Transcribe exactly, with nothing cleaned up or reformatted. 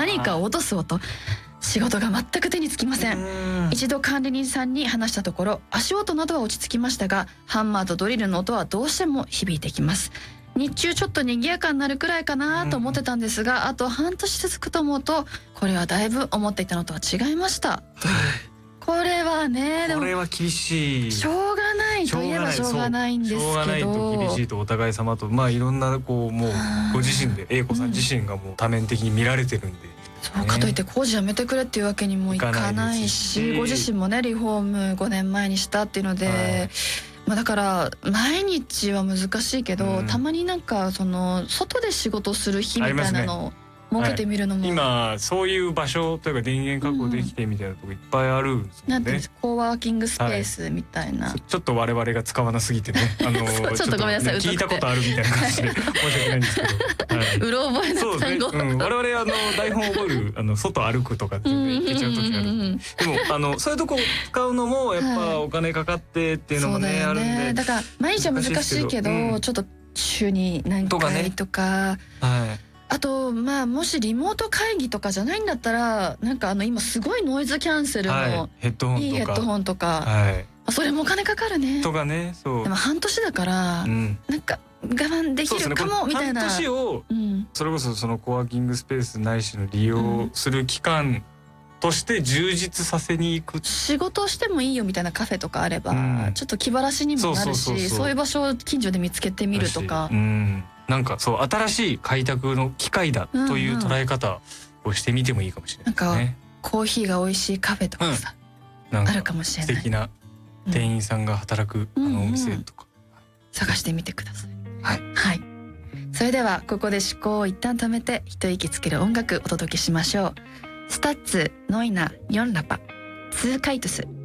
何かを落とす音、仕事が全く手につきません。一度管理人さんに話したところ、足音などは落ち着きましたが、ハンマーとドリルの音はどうしても響いてきます。日中ちょっと賑やかになるくらいかなと思ってたんですが、あと半年続くと思うと、これはだいぶ思っていたのとは違いました。これはね、でもこれは厳しい。 しょうがないといえばしょうがないんですけど、 しょうがないと厳しいとお互い様と、まあいろんなこうもうご自身で英子さん自身がもう多面的に見られてるんで、 そうかといって工事やめてくれっていうわけにもいかないし、ご自身もねリフォームごねんまえにしたっていうので、はい、まあだから毎日は難しいけど、うん、たまになんかその外で仕事する日みたいなのを設けてみるのも、 はい、今そういう場所というか電源確保できてみたいなとこいっぱいあるんですもんね。 なんていうんですか、コーワーキングスペースみたいな、はい、 ちょっと我々が使わなすぎてね、あのちょっとごめんなさい、 聞いたことあるみたいな感じで申し訳ないんですけど、はい、 うろ覚えの単語、 そうですね、うん、我々あの台本覚えるあの外歩くとかっていけちゃう時あるんで、でもあのそういうとこ使うのもやっぱお金かかってっていうのもね、はい、あるんで、 だから毎日は難しいけど、うん、ちょっと週に何回とか、はい、あとまあもしリモート会議とかじゃないんだったら、なんかあの今すごいノイズキャンセルのいいヘッドホンとか、はい、それもお金かかるねとかね。そう、 でも半年だから、うん、なんか我慢できるかもみたいな、 半年を、うん、それこそそのコワーキングスペースないしの利用する期間として充実させに行く、 仕事をしてもいいよみたいなカフェとかあれば、うん、ちょっと気晴らしにもなるし、そういう場所を近所で見つけてみるとか、うん、 なんかそう新しい開拓の機会だという捉え方をしてみてもいいかもしれないですね。 なんかコーヒーが美味しいカフェとかさ、うん、あるかもしれない。 素敵な店員さんが働くあのお店とか、 うんうん、探してみてください。 はい、 はい、それではここで思考を一旦止めて一息つける音楽お届けしましょう。スタッツノイナヨンラパツーカイトス。